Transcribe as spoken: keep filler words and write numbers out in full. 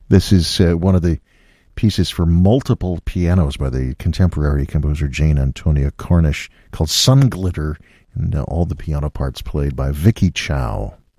This is uh, one of the pieces for multiple pianos by the contemporary composer Jane Antonia Cornish called Sun Glitter, and uh, all the piano parts played by Vicky Chow.